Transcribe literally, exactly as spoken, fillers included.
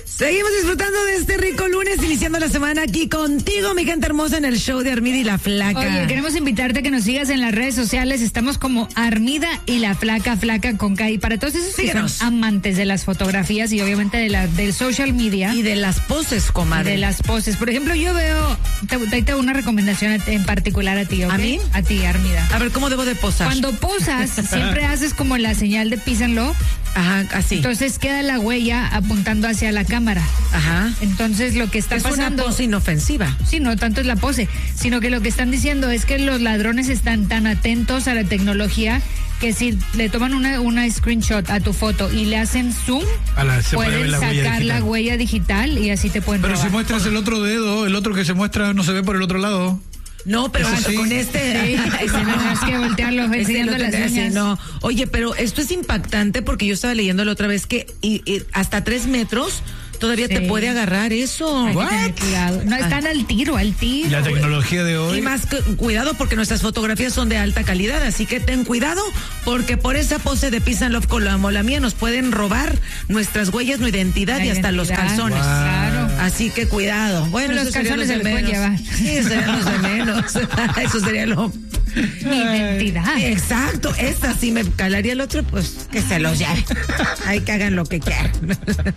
Seguimos disfrutando de este rico lunes, iniciando la semana aquí contigo, mi gente hermosa, en el show de Armida y la Flaca. Oye, queremos invitarte a que nos sigas en las redes sociales. Estamos como Armida y la Flaca, Flaca con K. Y para todos esos que Síguenos. son amantes de las fotografías y obviamente de la del social media. Y de las poses, comadre. De las poses. Por ejemplo, yo veo, te, te tengo una recomendación en particular a ti, ¿ok? ¿A mí? A ti, Armida. A ver, ¿cómo debo de posar? Cuando posas, siempre haces como la señal de peace and love. Ajá, así. Entonces queda la huella apuntando hacia la cámara. Ajá. Entonces lo que está es pasando... una pose inofensiva. Sí, no tanto es la pose, sino que lo que están diciendo es que los ladrones están tan atentos a la tecnología que si le toman una, una screenshot a tu foto y le hacen zoom, A la- se puede pueden ver la huella sacar la digital. huella digital y así te pueden Pero robar. si muestras el otro dedo, el otro que se muestra no se ve por el otro lado. No, pero Eso sí. con este... Sí, ese no tienes que voltearlo Ese enseñando lo las tendrás, sí, uñas. no. Oye, pero esto es impactante porque yo estaba leyendo la otra vez que y, y hasta tres metros todavía Sí. te puede agarrar eso. Hay que What? tener cuidado. No, están al tiro, al tiro. La tecnología de Y hoy. más que- cuidado porque nuestras fotografías son de alta calidad, así que ten cuidado porque por esa pose de Peace and Love como la mía nos pueden robar nuestras huellas, nuestra identidad La y hasta los identidad. calzones. Wow. Claro. Así que cuidado. Bueno, Los eso sería calzones lo se de los pueden menos. llevar. Sí, serían los de menos. Eso sería lo... Mi identidad. Exacto, esta sí me calaría, el otro pues que se los lleve. Hay que hagan lo que quieran.